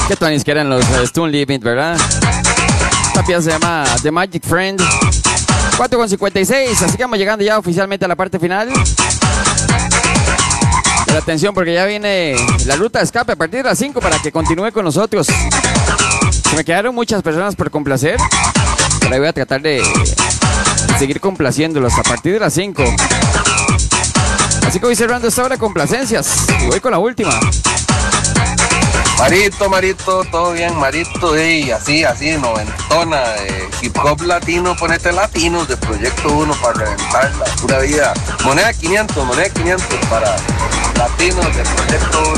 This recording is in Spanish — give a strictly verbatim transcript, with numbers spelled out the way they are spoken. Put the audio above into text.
Qué tonis que eran los uh, Stone Limit, ¿verdad? Esta pieza se llama The Magic Friend. cuatro con cincuenta y seis, así que vamos llegando ya oficialmente a la parte final. Pero atención, porque ya viene la ruta de escape a partir de las cinco para que continúe con nosotros. Se me quedaron muchas personas por complacer, pero ahí voy a tratar de seguir complaciéndolos a partir de las cinco. Así que voy cerrando esta hora de complacencias y voy con la última. Marito, Marito, todo bien, Marito, y así, así, noventona, eh, hip hop latino, ponete latinos de Proyecto uno para reventar la pura vida. Moneda quinientos, moneda quinientos para latinos de Proyecto uno.